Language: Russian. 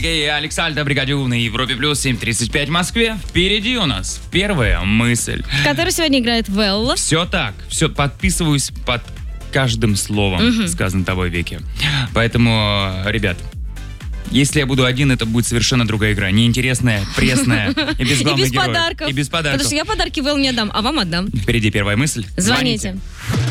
а.к.а. Александр Бригадюк на Европе Плюс, 7:35 в Москве. Впереди у нас первая мысль. В которой сегодня играет Велла. Все так, все, подписываюсь под каждым словом, сказанным тобой, Вики. Поэтому, ребят, если я буду один, это будет совершенно другая игра. Неинтересная, пресная и без главных героев. Подарков. И без подарков. Потому что я подарки Велл не отдам, а вам отдам. Впереди первая мысль. Звоните.